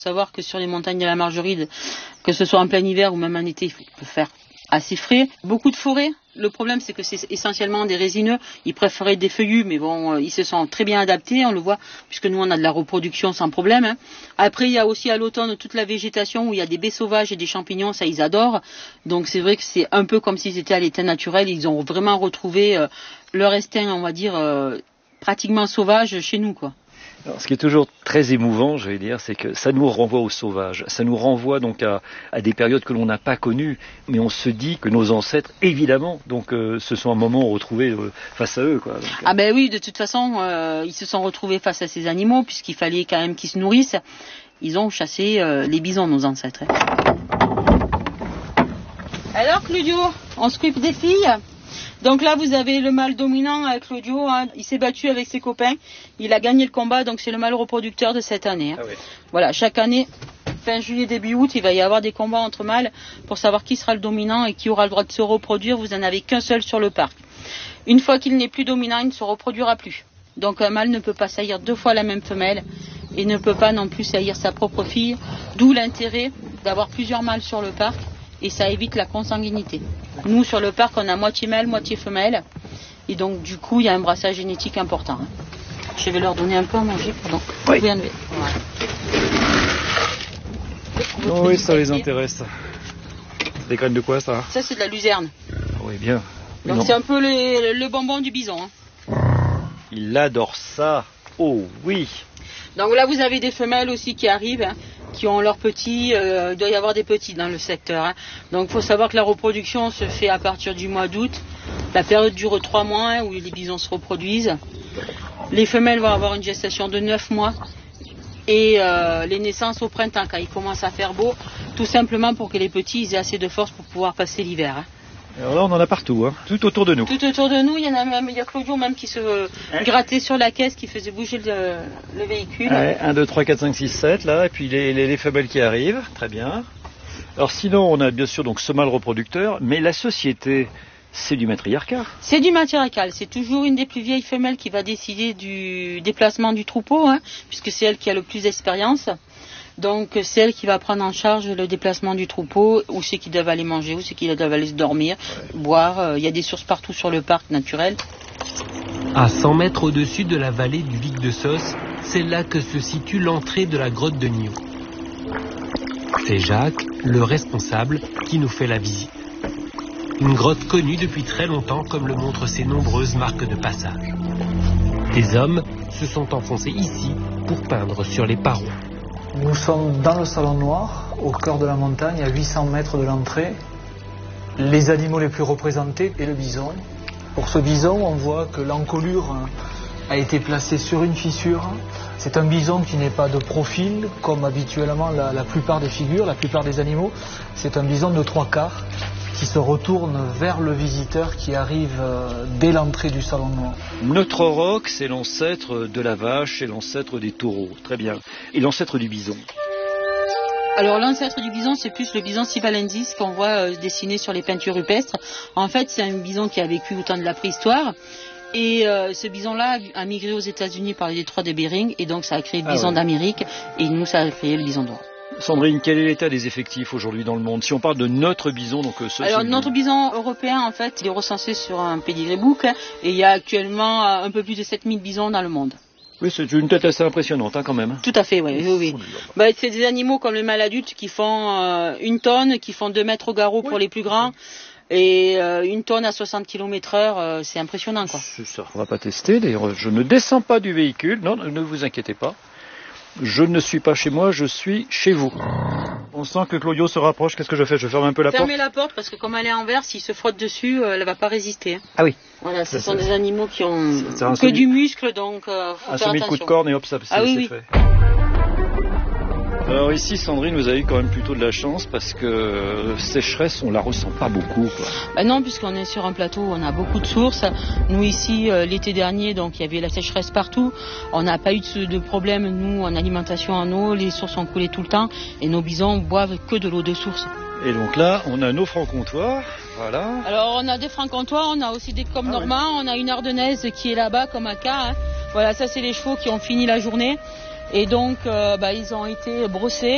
Savoir que sur les montagnes de la Margeride, que ce soit en plein hiver ou même en été, il peut faire assez frais. Beaucoup de forêts. Le problème, c'est que c'est essentiellement des résineux. Ils préféraient des feuillus, mais bon, ils se sont très bien adaptés, on le voit, puisque nous, on a de la reproduction sans problème. Hein. Après, il y a aussi à l'automne toute la végétation où il y a des baies sauvages et des champignons, ça, ils adorent. Donc, c'est vrai que c'est un peu comme s'ils étaient à l'état naturel. Ils ont vraiment retrouvé leur instinct, on va dire, pratiquement sauvage chez nous, quoi. Alors, ce qui est toujours très émouvant, je vais dire, c'est que ça nous renvoie au sauvage. Ça nous renvoie donc à des périodes que l'on n'a pas connues, mais on se dit que nos ancêtres, évidemment, donc se sont un moment retrouvés face à eux, quoi. Donc, ah ben oui, de toute façon, ils se sont retrouvés face à ces animaux, puisqu'il fallait quand même qu'ils se nourrissent. Ils ont chassé les bisons, nos ancêtres. Alors Claudio, on s'occupe des filles. Donc là, vous avez le mâle dominant avec Claudio, hein. Il s'est battu avec ses copains, il a gagné le combat, donc c'est le mâle reproducteur de cette année. Hein. Ah oui. Voilà, chaque année, fin juillet, début août, il va y avoir des combats entre mâles pour savoir qui sera le dominant et qui aura le droit de se reproduire. Vous n'en avez qu'un seul sur le parc. Une fois qu'il n'est plus dominant, il ne se reproduira plus. Donc un mâle ne peut pas saillir 2 fois la même femelle et ne peut pas non plus saillir sa propre fille, d'où l'intérêt d'avoir plusieurs mâles sur le parc. Et ça évite la consanguinité. Nous, sur le parc, on a moitié mâle, moitié femelle. Et donc, du coup, il y a un brassage génétique important. Je vais leur donner un peu à manger, pardon. Oui. Vous pouvez enlever. Voilà. Oh oui, ça les intéresse. Des graines de quoi, ça? Ça, c'est de la luzerne. Oui, bien. Donc, non. C'est un peu le bonbon du bison. Hein. Il adore ça. Oh, oui. Donc là, vous avez des femelles aussi qui arrivent. Hein, qui ont leurs petits, il doit y avoir des petits dans le secteur. Hein. Donc il faut savoir que la reproduction se fait à partir du mois d'août. La période dure 3 mois hein, où les bisons se reproduisent. Les femelles vont avoir une gestation de 9 mois. Et les naissances au printemps quand il commence à faire beau, tout simplement pour que les petits aient assez de force pour pouvoir passer l'hiver. Hein. Alors là on en a partout, hein, tout autour de nous. Tout autour de nous, il y en a même, il y a Claudio même qui se grattait sur la caisse, qui faisait bouger le véhicule. Ouais, 1, 2, 3, 4, 5, 6, 7 là, et puis les femelles qui arrivent, très bien. Alors sinon on a bien sûr donc ce mâle reproducteur, mais la société, c'est du matriarcat. C'est du matriarcal, c'est toujours une des plus vieilles femelles qui va décider du déplacement du troupeau, hein, puisque c'est elle qui a le plus d'expérience. Donc c'est elle qui va prendre en charge le déplacement du troupeau, où c'est qu'ils doivent aller manger, où c'est qu'ils doivent aller se dormir, boire. Il y a des sources partout sur le parc naturel. À 100 mètres au-dessus de la vallée du Vic de Sos, c'est là que se situe l'entrée de la grotte de Niou. C'est Jacques, le responsable, qui nous fait la visite. Une grotte connue depuis très longtemps, comme le montrent ses nombreuses marques de passage. Des hommes se sont enfoncés ici pour peindre sur les parois. Nous sommes dans le Salon Noir, au cœur de la montagne, à 800 mètres de l'entrée. Les animaux les plus représentés est le bison. Pour ce bison, on voit que l'encolure a été placée sur une fissure. C'est un bison qui n'est pas de profil, comme habituellement la plupart des figures, la plupart des animaux. C'est un bison de 3/4 qui se retourne vers le visiteur qui arrive dès l'entrée du Salon Noir. Notre roc, c'est l'ancêtre de la vache, c'est l'ancêtre des taureaux, très bien. Et l'ancêtre du bison? Alors l'ancêtre du bison, c'est plus le bison sivalensis qu'on voit dessiné sur les peintures rupestres. En fait, c'est un bison qui a vécu au temps de la préhistoire. Et ce bison-là a migré aux États-Unis par le détroit de Bering, et donc ça a créé le bison d'Amérique, et nous, ça a créé le bison d'or. Sandrine, quel est l'état des effectifs aujourd'hui dans le monde? Si on parle de notre bison, donc alors notre bison européen, en fait, il est recensé sur un pedigree book, et il y a actuellement un peu plus de 7000 bisons dans le monde. Oui, c'est une tête assez impressionnante hein, quand même. Tout à fait, oui. Bah, c'est des animaux comme le mâle adulte qui font 1 tonne, qui font 2 mètres au garrot pour les plus grands. Et 1 tonne à 60 km/h, c'est impressionnant, quoi. C'est ça. On va pas tester. D'ailleurs, je ne descends pas du véhicule. Non, ne vous inquiétez pas. Je ne suis pas chez moi, je suis chez vous. On sent que Claudio se rapproche. Qu'est-ce que je fais? Je ferme un peu la porte. Fermez la porte parce que comme elle est en verre, s'il se frotte dessus, elle va pas résister. Hein. Ah oui. Voilà, ce sont des animaux qui ont que du muscle, donc faut faire attention. Un semi-coup de corne et hop, ça c'est fait. Alors ici, Sandrine, vous avez eu quand même plutôt de la chance parce que sécheresse, on la ressent pas beaucoup, quoi. Bah non, puisqu'on est sur un plateau où on a beaucoup de sources. Nous ici, l'été dernier, donc il y avait la sécheresse partout. On n'a pas eu de problème, nous, en alimentation en eau. Les sources ont coulé tout le temps et nos bisons boivent que de l'eau de source. Et donc là, on a nos francs-comtois, voilà. Alors on a des francs-comtois, on a aussi des comme normands, on a une ardennaise qui est là-bas comme un cas. Hein. Voilà, ça c'est les chevaux qui ont fini la journée. Et donc, ils ont été brossés.